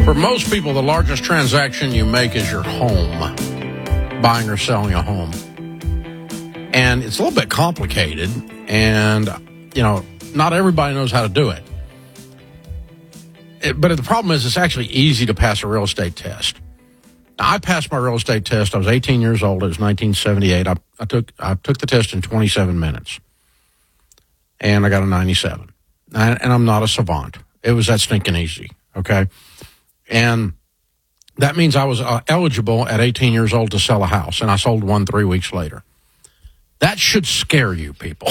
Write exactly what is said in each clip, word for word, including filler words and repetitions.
For most people, the largest transaction you make is your home, buying or selling a home. And it's a little bit complicated, and, you know, not everybody knows how to do it. it. But the problem is it's actually easy to pass a real estate test. Now, I passed my real estate test. I was eighteen years old. It was nineteen seventy-eight. I, I took I took the test in twenty-seven minutes, and I got a ninety-seven. And, and I'm not a savant. It was that stinking easy, okay? And that means I was uh, eligible at eighteen years old to sell a house, and I sold one three weeks later. That should scare you, people.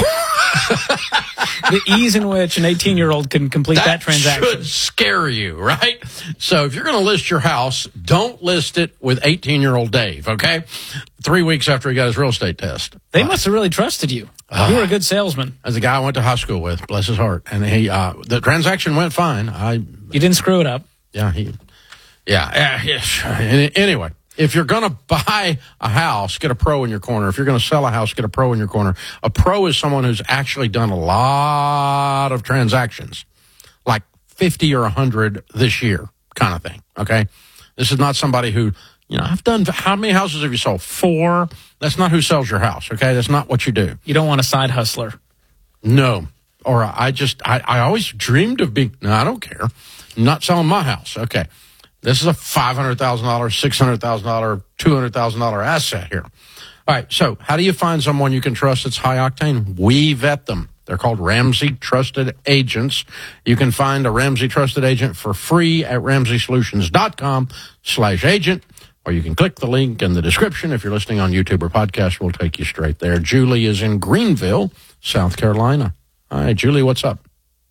The ease in which an eighteen-year-old can complete that, that transaction. That should scare you, right? So if you're going to list your house, don't list it with eighteen-year-old Dave, okay? Three weeks after he got his real estate test. They uh, must have really trusted you. Uh, you were a good salesman. As a guy I went to high school with, bless his heart. And he, uh, the transaction went fine. I, you didn't screw it up. Yeah, he, yeah, yeah. Anyway. If you're going to buy a house, get a pro in your corner. If you're going to sell a house, get a pro in your corner. A pro is someone who's actually done a lot of transactions, like fifty or one hundred this year kind of thing, okay? This is not somebody who, you know, I've done, how many houses have you sold? Four. That's not who sells your house, okay? That's not what you do. You don't want a side hustler. No. Or I just, I, I always dreamed of being, no, I don't care. I'm not selling my house, okay? This is a five hundred thousand dollars, six hundred thousand dollars, two hundred thousand dollars asset here. All right, so how do you find someone you can trust that's high octane? We vet them. They're called Ramsey Trusted Agents. You can find a Ramsey Trusted Agent for free at ramsey solutions dot com slash agent, or you can click the link in the description. If you're listening on YouTube or podcast, we'll take you straight there. Julie is in Greenville, South Carolina. All right, Julie, what's up?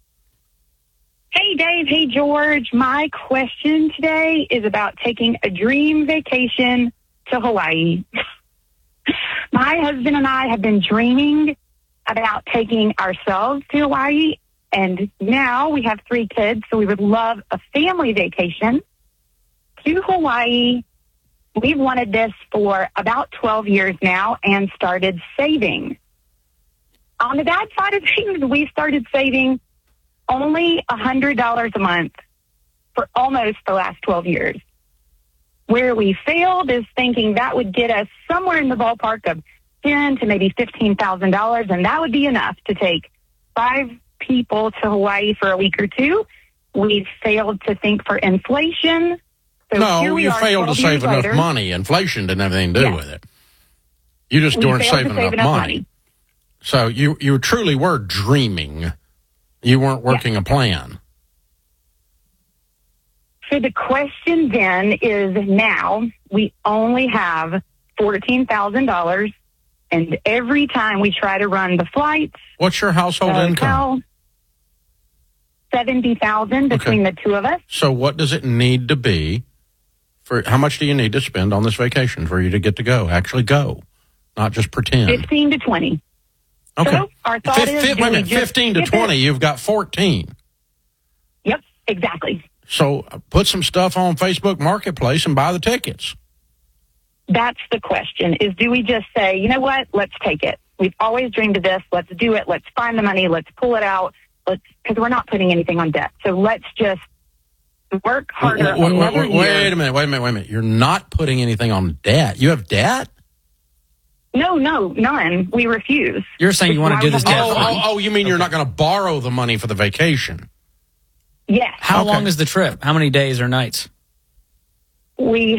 Hey, Dave. Hey, George. My question today is about taking a dream vacation to Hawaii. My husband and I have been dreaming about taking ourselves to Hawaii, and now we have three kids, so we would love a family vacation to Hawaii. We've wanted this for about twelve years now and started saving. On the bad side of things, we started saving only one hundred dollars a month for almost the last twelve years. Where we failed is thinking that would get us somewhere in the ballpark of ten to maybe fifteen thousand dollars, and that would be enough to take five people to Hawaii for a week or two. We've failed to think for inflation. So no, you failed to save enough later. money. Inflation didn't have anything to do yes. with it. You just we weren't saving save enough, enough money. money. So you, you truly were dreaming. You weren't working yes. a plan. So the question then is, now we only have fourteen thousand dollars, and every time we try to run the flights. What's your household hotel, income? seventy thousand dollars between okay. the two of us. So what does it need to be for, how much do you need to spend on this vacation for you to get to go, actually go, not just pretend? fifteen to twenty. Okay. So our thought Fif- is, wait a minute, fifteen to twenty, it? You've got fourteen. Yep, exactly. So put some stuff on Facebook Marketplace and buy the tickets. That's the question, is do we just say, you know what, let's take it. We've always dreamed of this. Let's do it. Let's find the money. Let's pull it out. Let's, because we're not putting anything on debt. So let's just work harder. Wait, wait, another wait, year. wait a minute, wait a minute, wait a minute. You're not putting anything on debt. You have debt? No, no, none. We refuse. You're saying you want to do this debt Oh, fund. oh, oh, you mean okay. You're not going to borrow the money for the vacation? Yes. How okay. long is the trip? How many days or nights? We